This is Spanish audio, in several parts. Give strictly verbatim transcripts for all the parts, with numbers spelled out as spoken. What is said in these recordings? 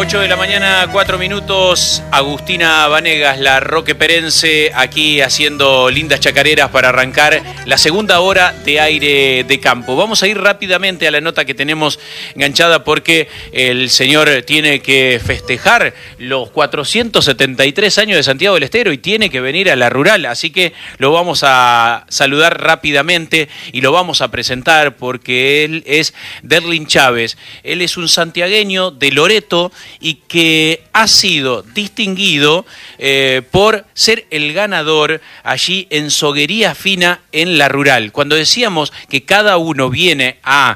ocho de la mañana, cuatro minutos. Agustina Vanegas, la roqueperense, aquí haciendo lindas chacareras para arrancar la segunda hora de Aire de Campo. Vamos a ir rápidamente a la nota que tenemos enganchada porque el señor tiene que festejar los cuatrocientos setenta y tres años de Santiago del Estero y tiene que venir a la rural. Así que lo vamos a saludar rápidamente y lo vamos a presentar porque él es Derlin Chávez. Él es un santiagueño de Loreto y que ha sido distinguido eh, por ser el ganador allí en Soguería Fina en la rural. Cuando decíamos que cada uno viene a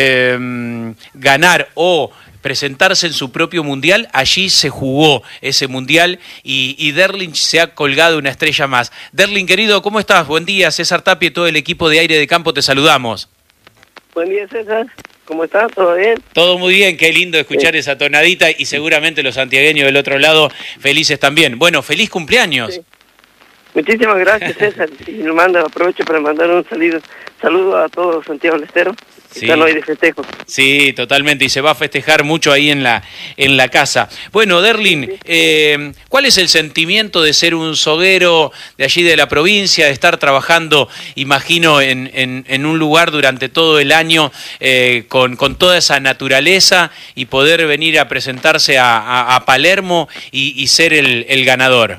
eh, ganar o presentarse en su propio mundial, allí se jugó ese mundial y, y Derlin se ha colgado una estrella más. Derlin, querido, ¿cómo estás? Buen día, César Tapia y todo el equipo de Aire de Campo te saludamos. Buen día, César. ¿Cómo estás? ¿Todo bien? Todo muy bien, qué lindo escuchar sí. esa tonadita y seguramente los santiagueños del otro lado felices también. Bueno, feliz cumpleaños. Sí. Muchísimas gracias, César. Y lo mando, aprovecho para mandar un saludo, saludo a todos los Santiago del Estero. Sí. Están hoy de festejo. Sí, totalmente, y se va a festejar mucho ahí en la, en la casa. Bueno, Derlin, sí. eh, ¿cuál es el sentimiento de ser un soguero de allí de la provincia, de estar trabajando, imagino, en, en, en un lugar durante todo el año eh, con, con toda esa naturaleza y poder venir a presentarse a, a, a Palermo y, y ser el, el ganador?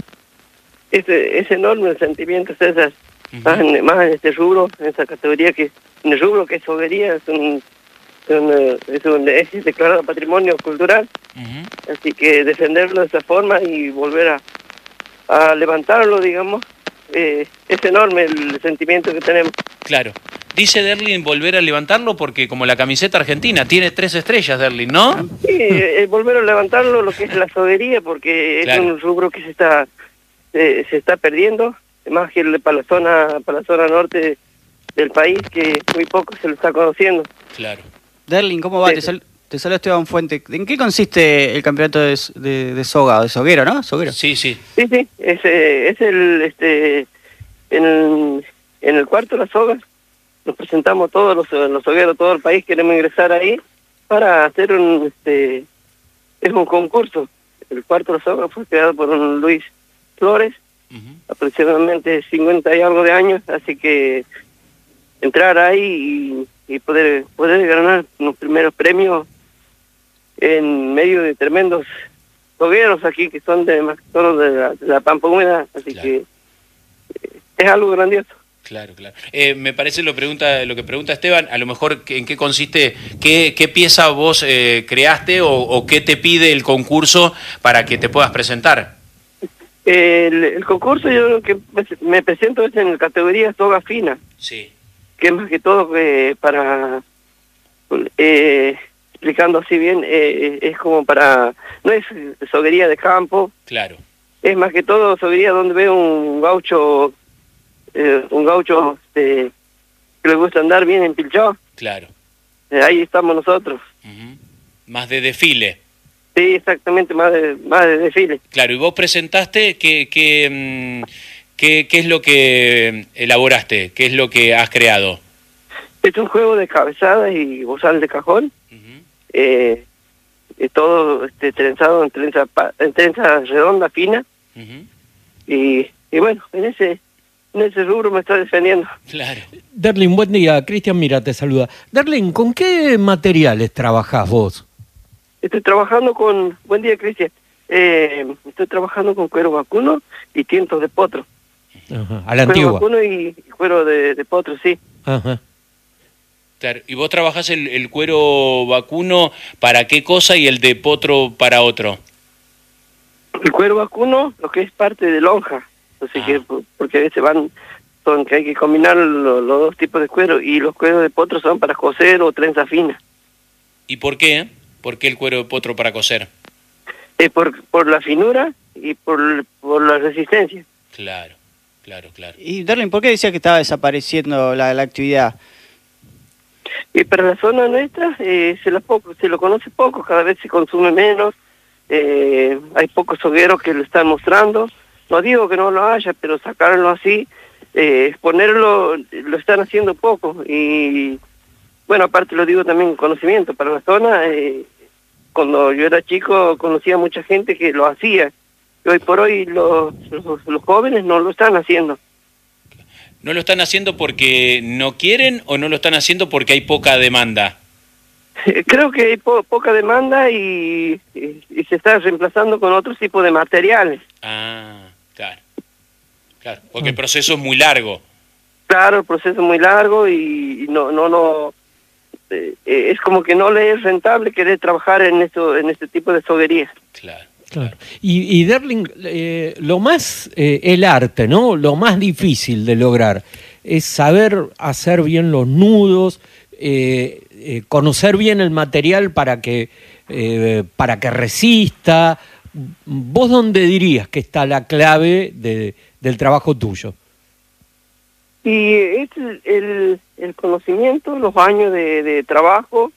Es, es enorme el sentimiento, César. Uh-huh. Más, en, más en este rubro, en esa categoría que en el rubro que es soguería, es un, es un, es un es declarado patrimonio cultural, uh-huh. Así que defenderlo de esa forma y volver a, a levantarlo, digamos, eh, es enorme el sentimiento que tenemos. Claro. Dice Derlin volver a levantarlo porque como la camiseta argentina, tiene tres estrellas, Derlin, ¿no? Sí, eh, volver a levantarlo lo que es la soguería, porque claro. Es un rubro que se está, eh, se está perdiendo, más que para la zona, para la zona norte del país, que muy poco se lo está conociendo. Claro. Derlin, ¿cómo va? Sí. Te, sal, te saluda Esteban Fuente. ¿En qué consiste el campeonato de, de, de soga, de soguero, no? ¿Soguero? Sí, sí. Sí, sí, es, eh, es el, este, en el, en el cuarto de la soga, nos presentamos todos los, los sogueros, todo el país, queremos ingresar ahí para hacer un, este, es un concurso. El cuarto de la soga fue creado por un Luis Flores, uh-huh. Aproximadamente cincuenta y algo de años, así que entrar ahí y, y poder poder ganar los primeros premios en medio de tremendos sogueros aquí que son de más solo de la, de la Pampa Húmeda, así claro. Que eh, es algo grandioso. Claro, claro. Eh, me parece lo pregunta lo que pregunta Esteban, a lo mejor en qué consiste, qué, qué pieza vos eh, creaste o, o qué te pide el concurso para que te puedas presentar. El, el concurso yo lo que me presento es en la categoría soga fina. Sí. Que más que todo eh, para, eh, explicando así bien, eh, es como para, no es soguería de campo. Claro. Es más que todo soguería donde ve un gaucho, eh, un gaucho este, que le gusta andar bien empilchado. Claro. Eh, ahí estamos nosotros. Uh-huh. Más de desfile. Sí, exactamente, más de, más de desfile. Claro, y vos presentaste, ¿qué, qué, qué, qué es lo que elaboraste? ¿Qué es lo que has creado? Es un juego de cabezadas y bozal de cajón. Uh-huh. eh, es todo este, trenzado en trenza, en trenza redonda, fina. Uh-huh. y, y bueno, en ese, en ese rubro me está defendiendo. Claro. Derlin, buen día. Cristian Mira te saluda. Derlin, ¿con qué materiales trabajás vos? Estoy trabajando con... Buen día, Cristian. Eh, estoy trabajando con cuero vacuno y tientos de potro. Ajá, a la cuero antigua. Vacuno y cuero de, de potro, sí. Ajá. Claro. ¿Y vos trabajás el, el cuero vacuno para qué cosa y el de potro para otro? El cuero vacuno, lo que es parte de lonja. Así ah. que, porque a veces van... son que hay que combinar lo, los dos tipos de cuero. Y los cueros de potro son para coser o trenza fina. ¿Y por qué? ¿Por qué el cuero de potro para coser? Eh, por, por la finura y por, por la resistencia. Claro, claro, claro. Y Derlin, ¿por qué decía que estaba desapareciendo la, la actividad? Y para la zona nuestra eh, se, lo poco, se lo conoce poco, cada vez se consume menos, eh, hay pocos sogueros que lo están mostrando. No digo que no lo haya, pero sacarlo así, eh, exponerlo, lo están haciendo poco. Y bueno, aparte lo digo también conocimiento, para la zona... Eh, cuando yo era chico conocía mucha gente que lo hacía. Y hoy por hoy los, los, los jóvenes no lo están haciendo. ¿No lo están haciendo porque no quieren o no lo están haciendo porque hay poca demanda? Creo que hay po poca demanda y, y, y se está reemplazando con otro tipo de materiales. Ah, claro. Claro, porque el proceso es muy largo. Claro, el proceso es muy largo y, y no, no, no, eh, es como que no le es rentable querer trabajar en esto, en este tipo de soguerías. Claro. Claro. Y, y Derling, eh, lo más, eh, el arte, ¿no? Lo más difícil de lograr es saber hacer bien los nudos, eh, eh, conocer bien el material para que, eh, para que resista. ¿Vos dónde dirías que está la clave de, del trabajo tuyo? Y es el, el, el conocimiento, los años de, de trabajo,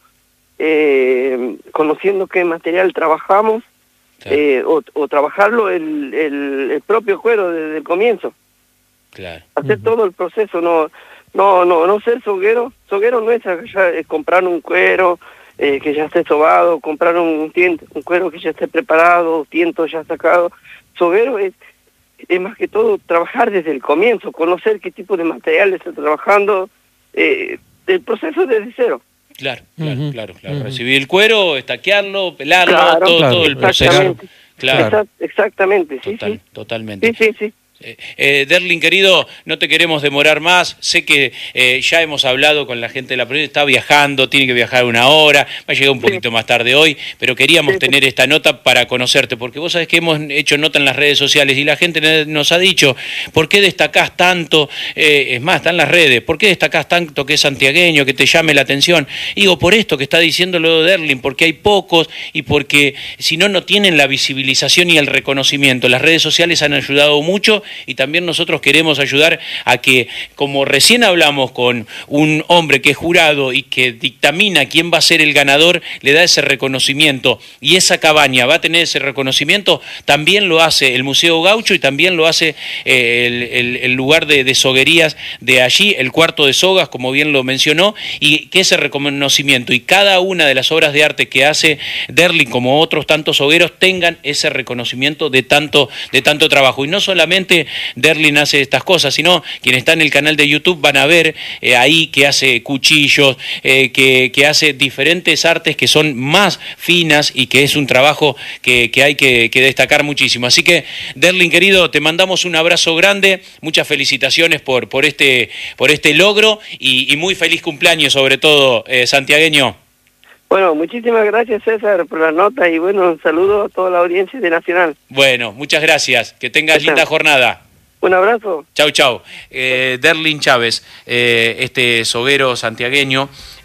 eh, conociendo qué material trabajamos. Claro. Eh, o, o trabajarlo el, el, el propio cuero desde el comienzo. Claro. Hacer Uh-huh. todo el proceso, no no no no ser soguero. Soguero no es ya, eh, comprar un cuero eh, que ya esté sobado, comprar un, tiento, un cuero que ya esté preparado, tiento ya sacado. Soguero es, es más que todo trabajar desde el comienzo, conocer qué tipo de material está trabajando, eh, el proceso desde cero. Claro, claro, uh-huh. claro, claro. Uh-huh. Recibir el cuero, estaquearlo, pelarlo, claro, todo, claro, todo el proceso. Exactamente. Claro. Exactamente, sí, Total, sí. Totalmente. Sí, sí, sí. Eh, eh, Derling, querido, no te queremos demorar más. Sé que eh, ya hemos hablado con la gente de la provincia, está viajando, tiene que viajar una hora, va a llegar un poquito sí. más tarde hoy, pero queríamos sí, tener sí. esta nota para conocerte, porque vos sabés que hemos hecho nota en las redes sociales y la gente nos ha dicho, ¿por qué destacás tanto? Eh, es más, está en las redes, ¿por qué destacás tanto que es santiagueño, que te llame la atención? Y digo, por esto que está diciéndolo Derling, porque hay pocos y porque si no, no tienen la visibilización y el reconocimiento. Las redes sociales han ayudado mucho y también nosotros queremos ayudar a que, como recién hablamos con un hombre que es jurado y que dictamina quién va a ser el ganador, le da ese reconocimiento y esa cabaña va a tener ese reconocimiento, también lo hace el Museo Gaucho y también lo hace eh, el, el, el lugar de, de soguerías de allí, el Cuarto de Sogas, como bien lo mencionó, y que ese reconocimiento y cada una de las obras de arte que hace Derling, como otros tantos sogueros, tengan ese reconocimiento de tanto, de tanto trabajo. Y no solamente Derling hace estas cosas, sino quien está en el canal de YouTube van a ver eh, ahí que hace cuchillos, eh, que, que hace diferentes artes que son más finas y que es un trabajo que, que hay que, que destacar muchísimo. Así que, Derling, querido, te mandamos un abrazo grande, muchas felicitaciones por, por, este, por este logro y, y muy feliz cumpleaños, sobre todo, eh, santiagueño. Bueno, muchísimas gracias, César, por la nota y bueno, un saludo a toda la audiencia de Nacional. Bueno, muchas gracias, que tengas Gracias. linda jornada. Un abrazo. Chau, chau. Eh, Derling Chávez, eh, este soguero santiagueño,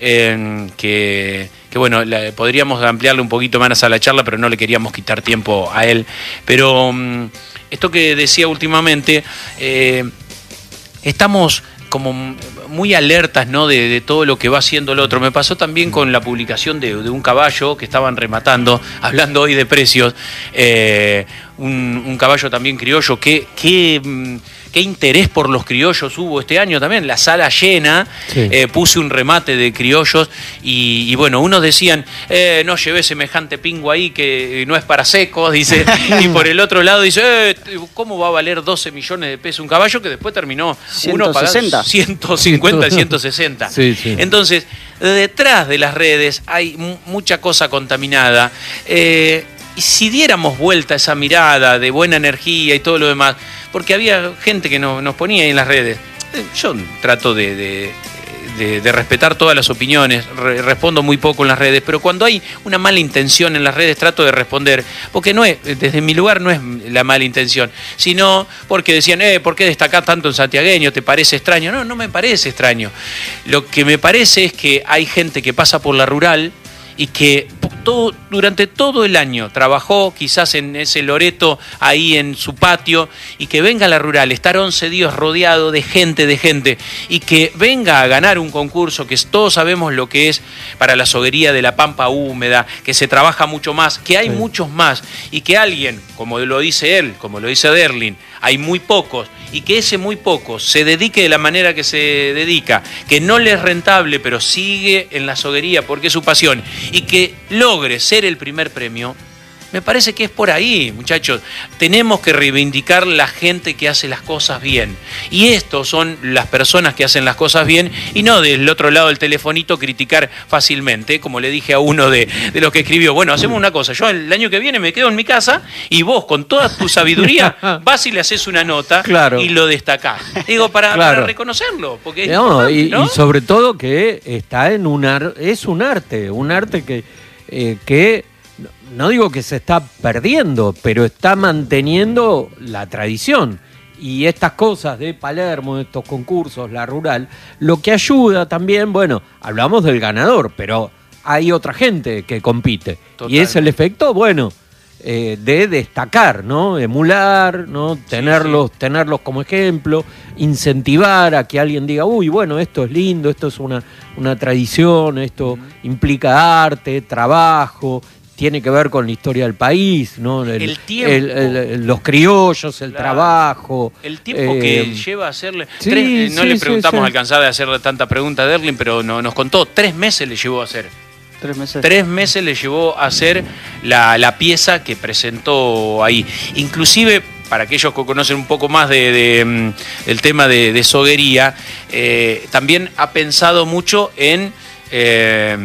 eh, que, que bueno, la, podríamos ampliarle un poquito más a la charla, pero no le queríamos quitar tiempo a él. Pero um, esto que decía últimamente, eh, estamos como muy alertas, ¿no?, de, de todo lo que va haciendo el otro. Me pasó también con la publicación de, de un caballo que estaban rematando, hablando hoy de precios, eh, un, un caballo también criollo, que, que qué interés por los criollos hubo este año también, la sala llena, sí. eh, puse un remate de criollos y, y bueno, unos decían, eh, no llevé semejante pingo ahí que no es para secos, dice, y por el otro lado dice, eh, ¿cómo va a valer doce millones de pesos un caballo que después terminó ciento sesenta. Uno ciento cincuenta, ciento sesenta? Sí, sí. Entonces, detrás de las redes hay mucha cosa contaminada. Eh, y si diéramos vuelta a esa mirada de buena energía y todo lo demás, porque había gente que no, nos ponía ahí en las redes. Yo trato de, de, de, de respetar todas las opiniones, re, respondo muy poco en las redes, pero cuando hay una mala intención en las redes trato de responder, porque no es, desde mi lugar no es la mala intención, sino porque decían, eh, ¿por qué destacás tanto en santiagueño? ¿Te parece extraño? No, no me parece extraño. Lo que me parece es que hay gente que pasa por la rural y que todo, durante todo el año trabajó quizás en ese loreto ahí en su patio y que venga a la rural, estar once días rodeado de gente, de gente y que venga a ganar un concurso que todos sabemos lo que es para la soguería de la Pampa Húmeda, que se trabaja mucho más, que hay sí. muchos más y que alguien, como lo dice él, como lo dice Derling, hay muy pocos y que ese muy pocos se dedique de la manera que se dedica, que no le es rentable pero sigue en la soguería porque es su pasión y que lo logre ser el primer premio, me parece que es por ahí, muchachos. Tenemos que reivindicar la gente que hace las cosas bien. Y estos son las personas que hacen las cosas bien y no del otro lado del telefonito criticar fácilmente, como le dije a uno de, de los que escribió. Bueno, hacemos una cosa. Yo el año que viene me quedo en mi casa y vos, con toda tu sabiduría, vas y le haces una nota, claro, y lo destacás. Digo, para, claro, para reconocerlo. Porque es no, y, ¿no? y sobre todo que está en un ar, es un arte, un arte que... Eh, que no digo que se está perdiendo, pero está manteniendo la tradición. Y estas cosas de Palermo, estos concursos, la rural, lo que ayuda también, bueno, hablamos del ganador, pero hay otra gente que compite. Totalmente. Y es el efecto, bueno, eh, de destacar, ¿no? Emular, ¿no? Tenerlos, sí, sí. tenerlos como ejemplo, incentivar a que alguien diga, uy, bueno, esto es lindo, esto es una, una tradición, esto uh-huh. implica arte, trabajo, tiene que ver con la historia del país, ¿no? El, el tiempo. El, el, el, los criollos, el claro. trabajo. El tiempo eh, que lleva a hacerle... Sí, tres, eh, no sí, le preguntamos sí, sí. alcanzar de hacerle tanta pregunta a Derlin, pero no, nos contó, tres meses le llevó a hacer. Tres meses. Tres meses le llevó a hacer la, la pieza que presentó ahí. Inclusive, para aquellos que conocen un poco más de, de, del tema de, de soguería, eh, también ha pensado mucho en... Eh,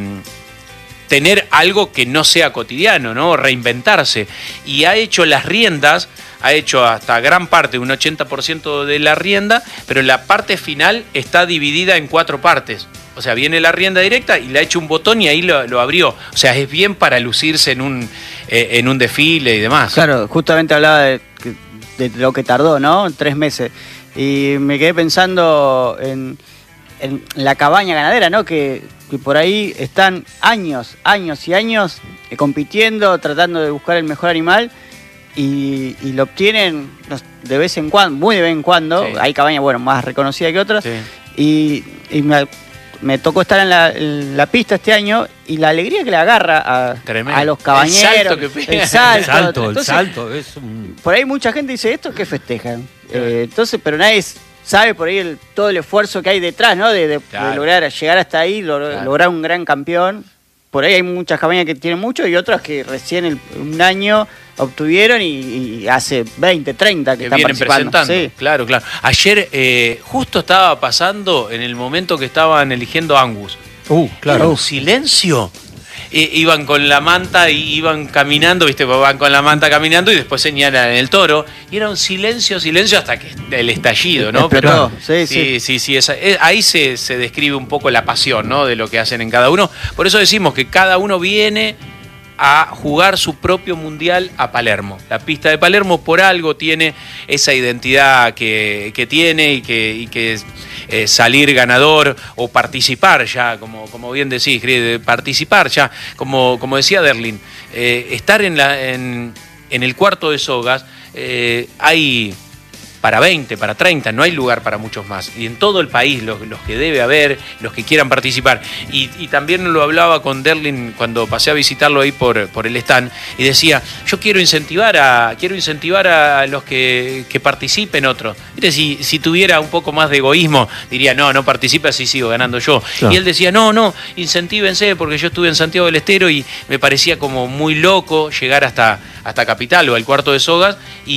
tener algo que no sea cotidiano, ¿no? Reinventarse. Y ha hecho las riendas, ha hecho hasta gran parte, un ochenta por ciento de la rienda, pero la parte final está dividida en cuatro partes. O sea, viene la rienda directa y le ha hecho un botón y ahí lo, lo abrió. O sea, es bien para lucirse en un, eh, en un desfile y demás. Claro, justamente hablaba de, de lo que tardó, ¿no? Tres meses. Y me quedé pensando en, en la cabaña ganadera, ¿no? Que... que por ahí están años, años y años eh, compitiendo, tratando de buscar el mejor animal y, y lo obtienen de vez en cuando, muy de vez en cuando. Sí. Hay cabañas, bueno, más reconocidas que otras. Sí. Y, y me, me tocó estar en la, en la pista este año y la alegría que le agarra a, a los cabañeros. El salto que pega. El salto, el salto, entonces, el salto es un... Por ahí mucha gente dice, ¿esto qué festejan? Eh, entonces, pero nadie... sabe por ahí el, todo el esfuerzo que hay detrás, ¿no? De, de, claro. de lograr llegar hasta ahí, lo, claro. lograr un gran campeón. Por ahí hay muchas cabañas que tienen mucho y otras que recién el, un año obtuvieron y, y hace veinte, treinta que, que están vienen participando. presentando. Sí. Claro, claro. Ayer eh, justo estaba pasando en el momento que estaban eligiendo Angus. Uh, claro. Era un silencio. Eh, iban con la manta y iban caminando, viste, van con la manta caminando y después señalan el toro. Y era un silencio, silencio hasta que el estallido, ¿no? Pero, sí, sí, sí, sí, sí esa, eh, ahí se, se describe un poco la pasión, ¿no? De lo que hacen en cada uno. Por eso decimos que cada uno viene a jugar su propio mundial a Palermo. La pista de Palermo por algo tiene esa identidad que, que tiene y que, y que eh, salir ganador o participar ya, como, como bien decís, participar ya, como, como decía Derlin, eh, estar en, la, en, en el cuarto de sogas, eh, hay... para veinte, para treinta, no hay lugar para muchos más. Y en todo el país, los, los que debe haber, los que quieran participar. Y, y también lo hablaba con Derlin cuando pasé a visitarlo ahí por, por el stand, y decía, yo quiero incentivar a, quiero incentivar a los que, que participen otros. Mire, si, si tuviera un poco más de egoísmo, diría, no, no participe, así sigo ganando yo. Claro. Y él decía, no, no, incentívense, porque yo estuve en Santiago del Estero y me parecía como muy loco llegar hasta, hasta Capital o al cuarto de sogas,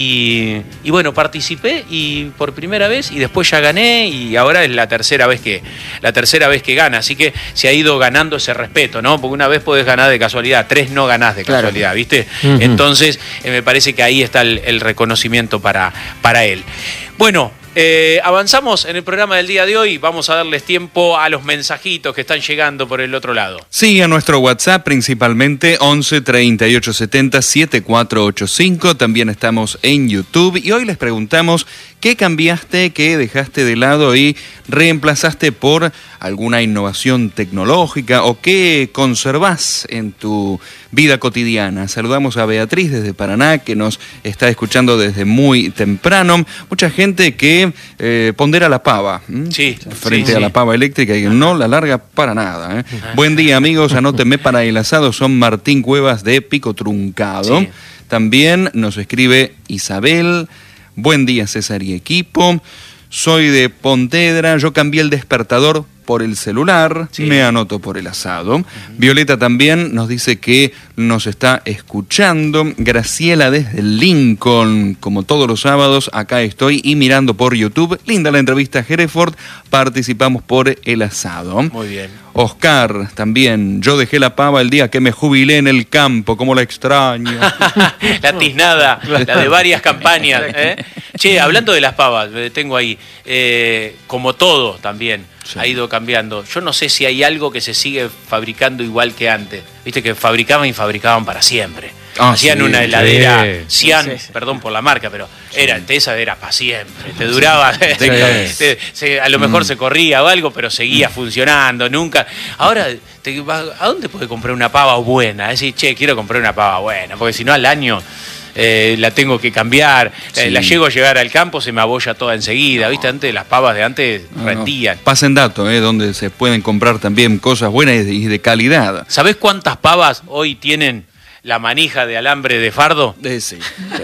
y, y bueno, participé y por primera vez y después ya gané y ahora es la tercera vez que la tercera vez que gana, así que se ha ido ganando ese respeto, ¿no? Porque una vez podés ganar de casualidad, tres no ganás de casualidad, claro. ¿Viste? Uh-huh. Entonces eh, me parece que ahí está el, el reconocimiento para, para él. Bueno, eh, avanzamos en el programa del día de hoy. Vamos a darles tiempo a los mensajitos que están llegando por el otro lado. Sí, a nuestro WhatsApp principalmente once, treinta y ocho setenta, setenta y cuatro ochenta y cinco. También estamos en YouTube y hoy les preguntamos qué cambiaste, qué dejaste de lado y reemplazaste por alguna innovación tecnológica o qué conservás en tu vida cotidiana. Saludamos a Beatriz desde Paraná, que nos está escuchando desde muy temprano. Mucha gente que eh, pondera la pava sí, frente sí, a sí. la pava eléctrica y no la larga para nada. ¿eh? Buen día, amigos. Anótenme para el asado. Son Martín Cuevas de Pico Truncado. Sí. También nos escribe Isabel. Buen día, César y equipo. Soy de Pontevedra. Yo cambié el despertador por el celular, Sí. me anoto por el asado. Uh-huh. Violeta también nos dice que nos está escuchando. Graciela desde Lincoln, como todos los sábados, acá estoy y mirando por YouTube. Linda la entrevista a Hereford, participamos por el asado. Muy bien. Oscar también, yo dejé la pava el día que me jubilé en el campo, como la extraño. La tiznada, la de varias campañas. ¿eh? Che, hablando de las pavas, me detengo ahí, eh, como todo también sí. ha ido cambiando. Yo no sé si hay algo que se sigue fabricando igual que antes. Viste que fabricaban y fabricaban para siempre. Ah, Hacían sí, una heladera sí, Cian, sí, sí. perdón por la marca, pero sí. era, esa era para siempre, te duraba, sí. te, se, a lo mejor mm. se corría o algo, pero seguía mm. funcionando, nunca. Ahora, te, ¿a dónde puedes comprar una pava buena? Es decir, che, quiero comprar una pava buena, porque si no al año eh, la tengo que cambiar, sí. eh, la llego a llegar al campo, se me abolla toda enseguida, no. ¿viste? Antes las pavas de antes no, rendían. No. Pasen datos, eh, donde se pueden comprar también cosas buenas y de calidad. ¿Sabés cuántas pavas hoy tienen la manija de alambre de fardo? Eh, sí.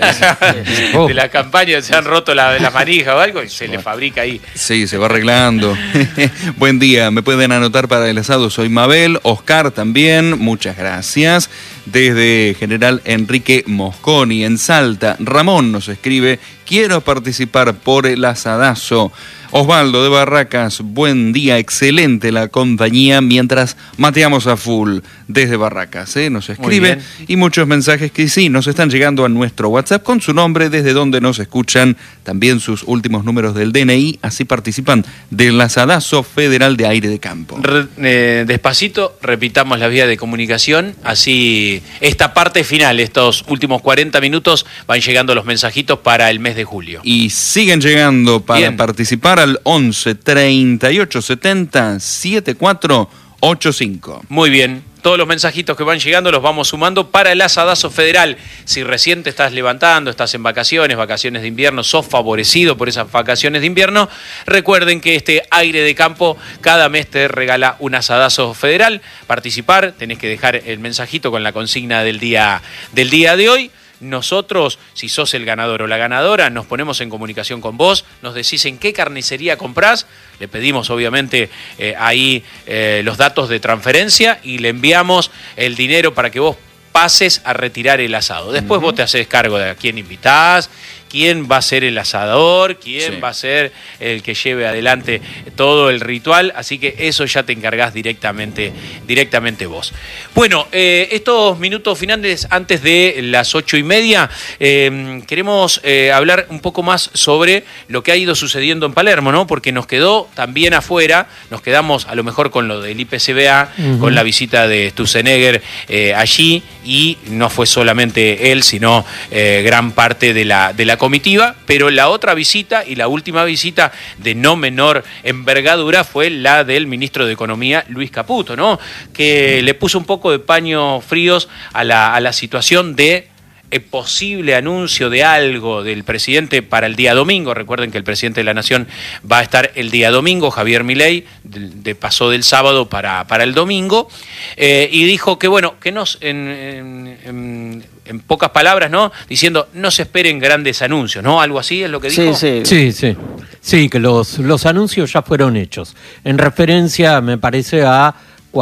De la campaña se han roto la, la manija o algo y se le fabrica ahí. Sí, se va arreglando. Buen día, me pueden anotar para el asado. Soy Mabel, Oscar también, muchas gracias. Desde General Enrique Mosconi en Salta, Ramón nos escribe, quiero participar por el asadazo. Osvaldo de Barracas, buen día, excelente la compañía mientras mateamos a full desde Barracas, ¿eh? Nos escribe y muchos mensajes que sí, nos están llegando a nuestro WhatsApp con su nombre, desde donde nos escuchan, también sus últimos números del D N I, así participan del asadazo federal de aire de campo. Re, eh, despacito, repitamos la vía de comunicación, así esta parte final, estos últimos cuarenta minutos, van llegando los mensajitos para el mes de julio. Y siguen llegando para Bien. participar al once treinta y ocho setenta setenta y cuatro ochenta y cinco. Muy bien, todos los mensajitos que van llegando los vamos sumando para el asadazo federal. Si recién te estás levantando, estás en vacaciones, vacaciones de invierno, sos favorecido por esas vacaciones de invierno, recuerden que este aire de campo cada mes te regala un asadazo federal. Participar, tenés que dejar el mensajito con la consigna del día, del día de hoy. Nosotros, si sos el ganador o la ganadora, nos ponemos en comunicación con vos, nos decís en qué carnicería comprás, le pedimos obviamente eh, ahí eh, los datos de transferencia y le enviamos el dinero para que vos pases a retirar el asado. Después uh-huh. vos te haces cargo de a quién invitás, quién va a ser el asador, quién sí. va a ser el que lleve adelante todo el ritual, así que eso ya te encargás directamente, directamente vos. Bueno, eh, estos minutos finales antes de las ocho y media, eh, queremos eh, hablar un poco más sobre lo que ha ido sucediendo en Palermo, ¿no? Porque nos quedó también afuera, nos quedamos a lo mejor con lo del I P C B A, uh-huh. con la visita de Sturzenegger eh, allí, y no fue solamente él, sino eh, gran parte de la, de la comitiva, pero la otra visita y la última visita de no menor envergadura fue la del ministro de Economía, Luis Caputo, ¿no? Que le puso un poco de paños fríos a la, a la situación de el posible anuncio de algo del presidente para el día domingo. Recuerden que el presidente de la Nación va a estar el día domingo, Javier Milei, de, de pasó del sábado para, para el domingo, eh, y dijo que, bueno, que nos, en, en, en, en pocas palabras, ¿no? Diciendo, no se esperen grandes anuncios, ¿no? Algo así es lo que dijo. Sí, sí, sí, sí. Sí, que los, los anuncios ya fueron hechos. En referencia, me parece, a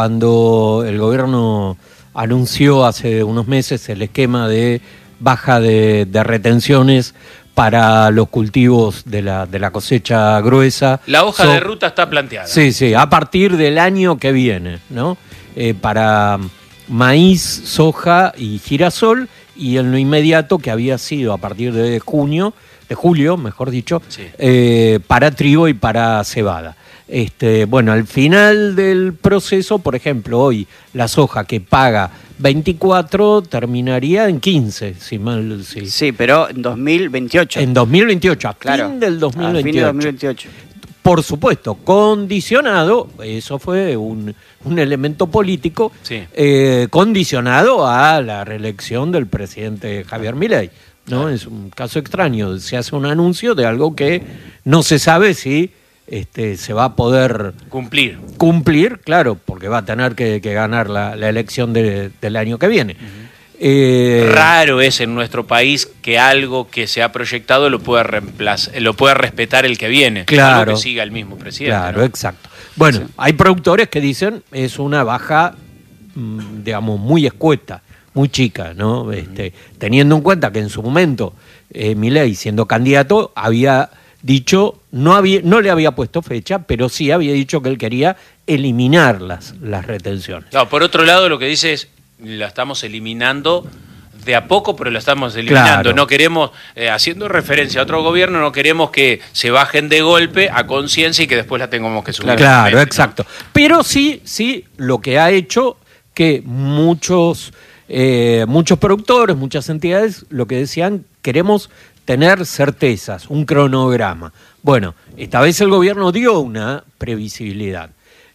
cuando el gobierno anunció hace unos meses el esquema de baja de, de retenciones para los cultivos de la, de la cosecha gruesa. La hoja so, de ruta está planteada. Sí, sí, a partir del año que viene, ¿no? Eh, para maíz, soja y girasol, y en lo inmediato, que había sido a partir de junio, de julio, mejor dicho, sí. eh, para trigo y para cebada. Este, bueno, al final del proceso, por ejemplo, hoy la soja que paga veinticuatro terminaría en quince, si mal... Si... Sí, pero en dos mil veintiocho. En dos mil veintiocho, a claro, fin del dos mil veintiocho. A fin de dos mil veintiocho. Por supuesto, condicionado, eso fue un, un elemento político, sí. eh, condicionado a la reelección del presidente Javier Milei, ¿no? Claro. Es un caso extraño, se hace un anuncio de algo que no se sabe si este, se va a poder cumplir. Cumplir, claro, porque va a tener que, que ganar la, la elección de, del año que viene. Uh-huh. Eh, Raro es en nuestro país que algo que se ha proyectado lo pueda reemplazar, lo pueda respetar el que viene. Claro. Algo que siga el mismo presidente. Claro, ¿no? Exacto. Bueno, Sí. hay productores que dicen es una baja, mm, digamos, muy escueta, muy chica, ¿no? Este, teniendo en cuenta que en su momento eh, Milei, siendo candidato, había dicho, no, había, no le había puesto fecha, pero sí había dicho que él quería eliminar las, las retenciones. No, por otro lado, lo que dice es, la estamos eliminando de a poco, pero la estamos eliminando. Claro. No queremos, eh, haciendo referencia a otro gobierno, no queremos que se bajen de golpe a conciencia y que después la tengamos que subir. Claro, nuevamente, ¿no? exacto. Pero sí, sí, lo que ha hecho que muchos, eh, muchos productores, muchas entidades, lo que decían, queremos tener certezas, un cronograma. Bueno, esta vez el gobierno dio una previsibilidad.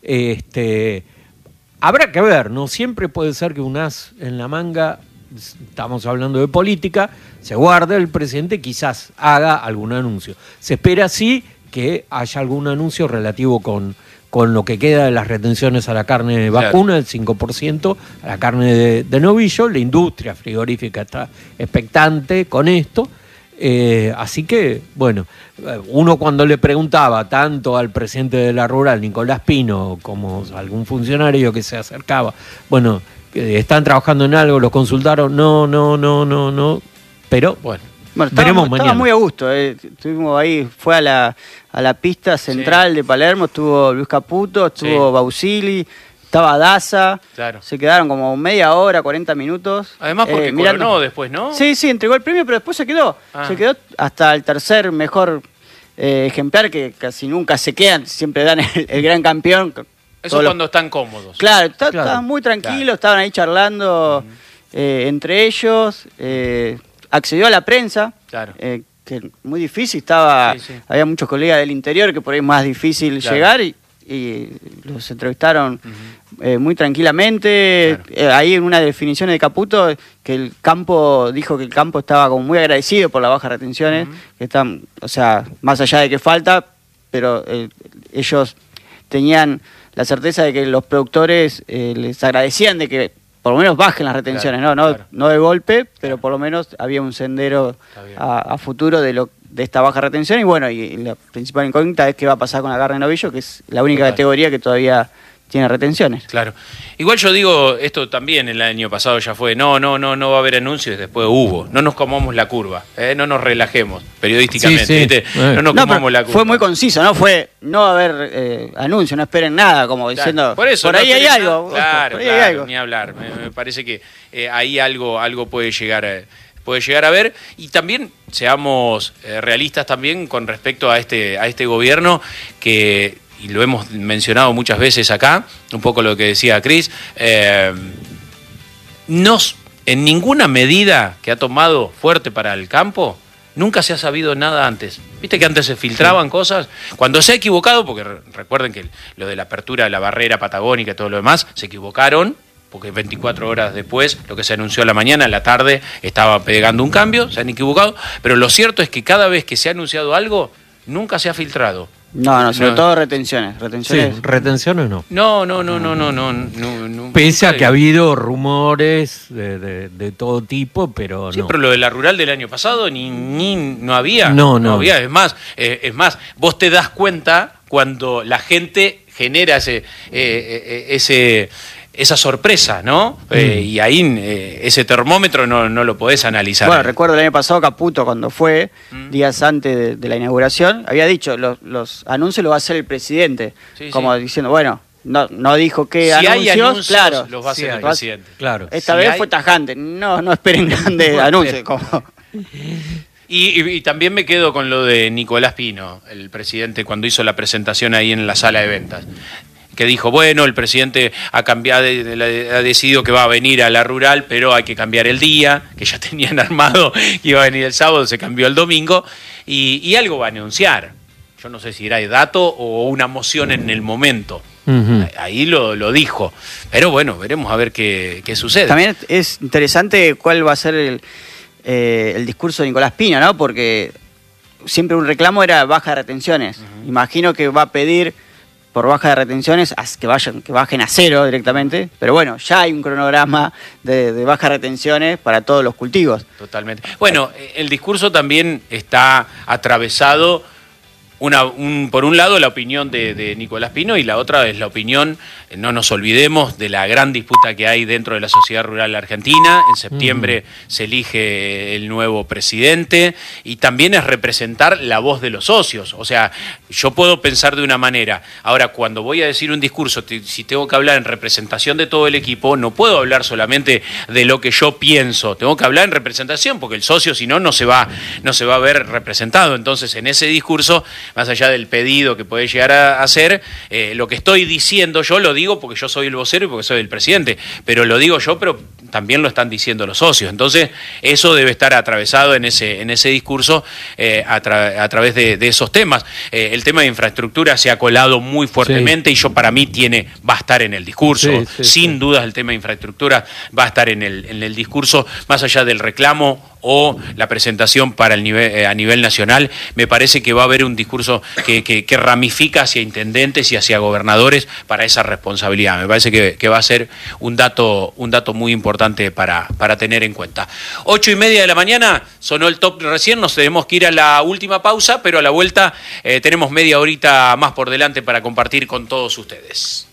Este, habrá que ver, ¿no? Siempre puede ser que un as en la manga, estamos hablando de política, se guarde el presidente, quizás haga algún anuncio. Se espera sí que haya algún anuncio relativo con, con lo que queda de las retenciones a la carne de vacuna, el cinco por ciento, a la carne de, de novillo. La industria frigorífica está expectante con esto. Eh, así que, bueno, uno cuando le preguntaba tanto al presidente de la Rural, Nicolás Pino, como a algún funcionario que se acercaba, bueno, ¿están trabajando en algo? ¿Los consultaron? No, no, no, no, no. Pero, bueno, Bueno, estaba, veremos estaba mañana. muy a gusto. Eh. Estuvimos ahí, fue a la, a la pista central Sí. de Palermo, estuvo Luis Caputo, estuvo Sí. Bausili, estaba Daza. Claro. Se quedaron como media hora, cuarenta minutos. Además porque eh, mirando. coronó después, ¿no? Sí, sí, entregó el premio, pero después se quedó. Ah. Se quedó hasta el tercer mejor eh, ejemplar, que casi nunca se quedan, siempre dan el, el gran campeón. Eso Todos los- cuando están cómodos. Claro, está- Claro. estaban muy tranquilos, Claro. estaban ahí charlando eh, entre ellos. eh, accedió a la prensa, Claro. eh, que muy difícil, estaba, Sí, sí. había muchos colegas del interior que por ahí es más difícil Claro. llegar y, y los entrevistaron eh, muy tranquilamente. Claro. Eh, ahí en una definición de Caputo, que el campo, dijo que el campo estaba como muy agradecido por las bajas retenciones, que están, o sea, más allá de que falta, pero eh, ellos tenían la certeza de que los productores eh, les agradecían de que por lo menos bajen las retenciones, Claro, ¿no? No, claro. no de golpe, pero Claro. por lo menos había un sendero Está bien. a, a futuro de lo de esta baja retención. Y bueno, y, y la principal incógnita es qué va a pasar con la carne de novillo, que es la única Total. categoría que todavía tiene retenciones. Claro. Igual yo digo, esto también el año pasado ya fue, no, no, no, no va a haber anuncios, después hubo. No nos comamos la curva, ¿eh? No nos relajemos periodísticamente, Sí, sí. ¿viste? Eh. No nos No, comamos pero la curva. fue muy conciso, ¿no? Fue no va a haber eh, anuncio, no esperen nada, como Claro, diciendo, por eso, no ahí hay esperen algo. nada. Claro, por ahí claro, hay algo. ni hablar. Me, me parece que eh, ahí algo, algo puede llegar a, puede llegar a ver. Y también seamos eh, realistas también con respecto a este, a este gobierno que, y lo hemos mencionado muchas veces acá, un poco lo que decía Cris, eh, nos, en ninguna medida que ha tomado fuerte para el campo, nunca se ha sabido nada antes. Viste que antes se filtraban cosas. Cuando se ha equivocado, porque re- recuerden que lo de la apertura de la barrera patagónica y todo lo demás, se equivocaron, porque veinticuatro horas después, lo que se anunció a la mañana, en la tarde, estaba pegando un cambio, se han equivocado. Pero lo cierto es que cada vez que se ha anunciado algo, nunca se ha filtrado. No, no, sobre No. todo retenciones. Sí, Retenciones. retenciones no. No, no, no, no, no, no. no, no Pese a nunca- que ha habido rumores de, de- de todo tipo, pero Sí, no. pero lo de la rural del año pasado ni, ni no había. No, no. había. Es más, eh, es más, vos te das cuenta cuando la gente genera ese, eh, eh, ese esa sorpresa, ¿no? Eh, y ahí eh, ese termómetro no, no lo podés analizar. Bueno, recuerdo el año pasado Caputo cuando fue, Mm. días antes de, de la inauguración, había dicho, los, los anuncios los va a hacer el presidente. Sí, como sí. diciendo, bueno, no, no dijo qué si anuncios, hay anuncios, claro. los va a Sí hacer hay. el presidente. Claro. Esta si vez hay- fue tajante, no, no esperen grandes anuncios. Como... Y, y- y también me quedo con lo de Nicolás Pino, el presidente, cuando hizo la presentación ahí en la sala de ventas, que dijo, bueno, el presidente ha cambiado, ha decidido que va a venir a la rural, pero hay que cambiar el día, que ya tenían armado que iba a venir el sábado, se cambió el domingo, y, y algo va a anunciar. Yo no sé si era de dato o una moción en el momento. Ujú. Ahí lo, lo dijo. Pero bueno, veremos a ver qué, qué sucede. También es interesante cuál va a ser el, eh, el discurso de Nicolás Pino, ¿no? Porque siempre un reclamo era baja de retenciones. Imagino que va a pedir por baja de retenciones a- que vayan que bajen a cero directamente, pero bueno, ya hay un cronograma de, de baja retenciones para todos los cultivos. Totalmente. Bueno, el discurso también está atravesado una, un, por un lado la opinión de, de Nicolás Pino y la otra es la opinión, no nos olvidemos de la gran disputa que hay dentro de la sociedad rural argentina. En septiembre uh-huh. se elige el nuevo presidente y también es representar la voz de los socios. O sea, yo puedo pensar de una manera. Ahora, cuando voy a decir un discurso, te, si tengo que hablar en representación de todo el equipo, no puedo hablar solamente de lo que yo pienso, tengo que hablar en representación, porque el socio, si no, no se va, no se va a ver representado. Entonces, en ese discurso, más allá del pedido que puede llegar a hacer, eh, lo que estoy diciendo yo lo digo porque yo soy el vocero y porque soy el presidente, pero lo digo yo, pero también lo están diciendo los socios. Entonces, eso debe estar atravesado en ese, en ese discurso eh, a, tra- a través de, de esos temas. Eh, el tema de infraestructura se ha colado muy fuertemente sí. y yo para mí tiene, va a estar en el discurso. Sí, sí, Sin sí. dudas el tema de infraestructura va a estar en el, en el discurso, más allá del reclamo o la presentación para el nivel, eh, a nivel nacional. Me parece que va a haber un discurso que, que, que ramifica hacia intendentes y hacia gobernadores para esa responsabilidad. Me parece que, que va a ser un dato, un dato muy importante para, para tener en cuenta. Ocho y media de la mañana, sonó el top recién, nos tenemos que ir a la última pausa, pero a la vuelta eh, tenemos media horita más por delante para compartir con todos ustedes.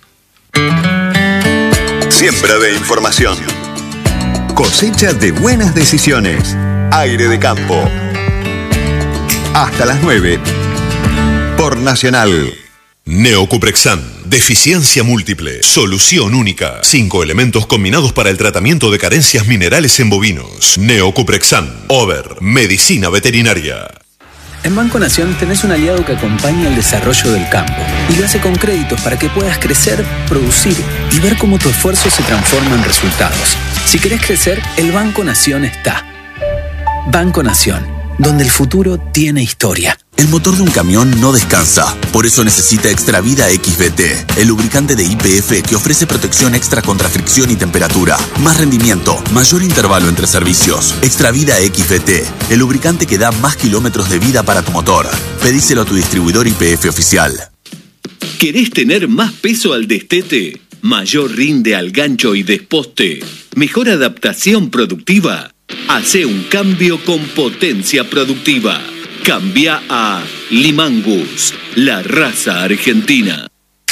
Siembra de información. Cosecha de buenas decisiones. Aire de campo. Hasta las nueve. Por Nacional. Neocuprexan. Deficiencia múltiple. Solución única. Cinco elementos combinados para el tratamiento de carencias minerales en bovinos. Neocuprexan. Over. Medicina veterinaria. En Banco Nación tenés un aliado que acompaña el desarrollo del campo y lo hace con créditos para que puedas crecer, producir y ver cómo tu esfuerzo se transforma en resultados. Si querés crecer, el Banco Nación está. Banco Nación, donde el futuro tiene historia. El motor de un camión no descansa, por eso necesita Extravida X V T, el lubricante de Y P F que ofrece protección extra contra fricción y temperatura, más rendimiento, mayor intervalo entre servicios. Extravida X V T, el lubricante que da más kilómetros de vida para tu motor. Pedíselo a tu distribuidor Y P F oficial. ¿Querés tener más peso al destete? ¿Mayor rinde al gancho y desposte? ¿Mejor adaptación productiva? Hacé un cambio con potencia productiva. Cambia a Limangus, la raza argentina.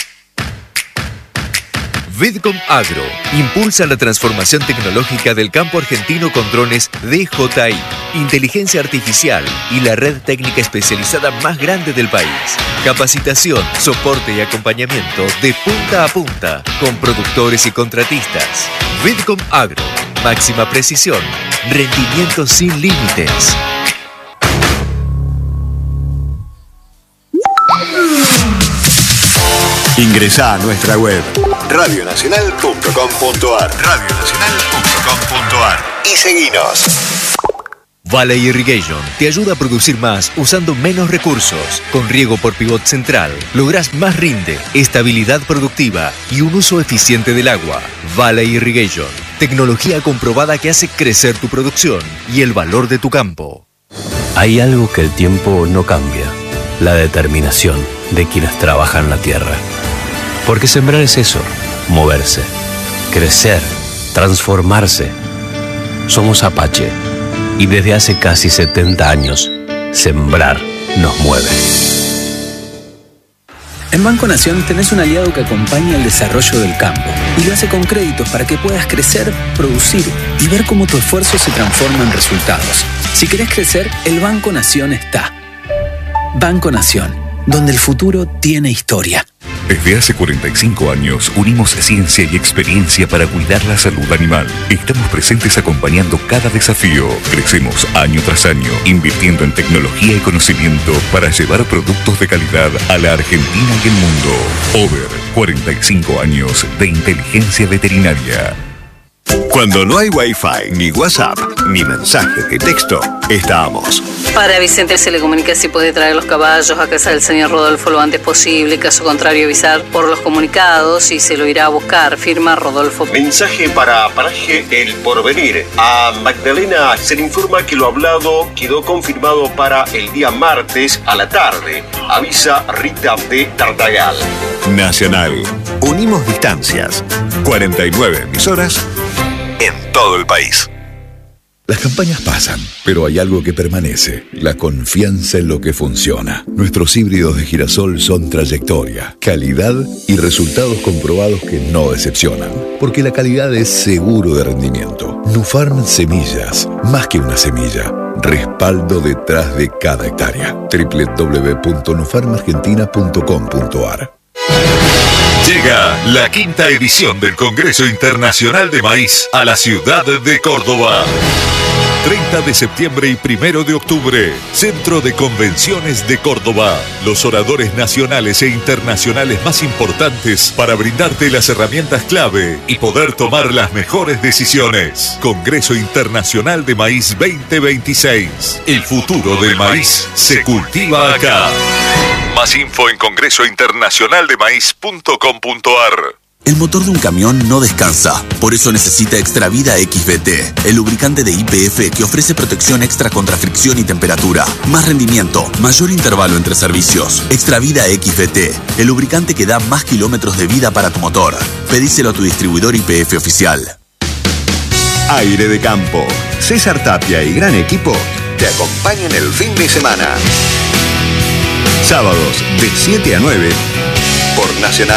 Vidcom Agro impulsa la transformación tecnológica del campo argentino con drones D J I, inteligencia artificial y la red técnica especializada más grande del país. Capacitación, soporte y acompañamiento de punta a punta con productores y contratistas. Vidcom Agro, máxima precisión, rendimiento sin límites. Ingresá a nuestra web radio nacional punto com punto ar radio nacional punto com punto ar y seguinos. Valley Irrigation te ayuda a producir más usando menos recursos. Con riego por pivot central lográs más rinde, estabilidad productiva y un uso eficiente del agua. Valley Irrigation, tecnología comprobada que hace crecer tu producción y el valor de tu campo. Hay algo que el tiempo no cambia: la determinación de quienes trabajan la tierra. Porque sembrar es eso, moverse, crecer, transformarse. Somos Apache y desde hace casi setenta años, sembrar nos mueve. En Banco Nación tenés un aliado que acompaña el desarrollo del campo y lo hace con créditos para que puedas crecer, producir y ver cómo tu esfuerzo se transforma en resultados. Si querés crecer, el Banco Nación está. Banco Nación, donde el futuro tiene historia. Desde hace cuarenta y cinco años unimos ciencia y experiencia para cuidar la salud animal. Estamos presentes acompañando cada desafío. Crecemos año tras año, invirtiendo en tecnología y conocimiento para llevar productos de calidad a la Argentina y el mundo. Over, cuarenta y cinco años de inteligencia veterinaria. Cuando no hay Wi-Fi, ni WhatsApp, ni mensajes de texto, estamos. Para Vicente se le comunica si puede traer los caballos a casa del señor Rodolfo lo antes posible. Caso contrario, avisar por los comunicados y se lo irá a buscar. Firma Rodolfo. Mensaje para Paraje El Porvenir. A Magdalena se le informa que lo hablado quedó confirmado para el día martes a la tarde. Avisa Rita de Tartagal. Nacional. Unimos distancias. cuarenta y nueve emisoras en todo el país. Las campañas pasan, pero hay algo que permanece, la confianza en lo que funciona. Nuestros híbridos de girasol son trayectoria, calidad y resultados comprobados que no decepcionan, porque la calidad es seguro de rendimiento. Nufarm Semillas, más que una semilla, respaldo detrás de cada hectárea. doble u doble u doble u punto nufarm argentina punto com punto a r. Llega la quinta edición del Congreso Internacional de Maíz a la ciudad de Córdoba. treinta de septiembre y primero de octubre, Centro de Convenciones de Córdoba. Los oradores nacionales e internacionales más importantes para brindarte las herramientas clave y poder tomar las mejores decisiones. Congreso Internacional de Maíz veinte veintiséis. El futuro del maíz se cultiva acá. Más info en congreso internacional de maíz punto com punto a r. El motor de un camión no descansa, por eso necesita Extravida X B T, el lubricante de Y P F que ofrece protección extra contra fricción y temperatura, más rendimiento, mayor intervalo entre servicios. Extravida X B T, el lubricante que da más kilómetros de vida para tu motor. Pedíselo a tu distribuidor Y P F oficial. Aire de Campo. César Tapia y gran equipo te acompañan el fin de semana. Sábados de siete a nueve por Nacional.